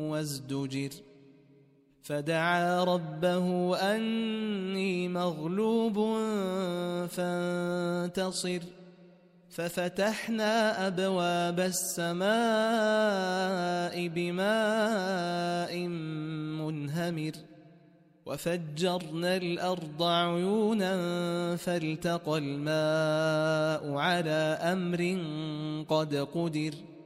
وازدجر فدعا ربه أني مغلوب فانتصر ففتحنا أبواب السماء بماء منهمر وفجرنا الأرض عيونا فالتقى الماء على أمر قد قدر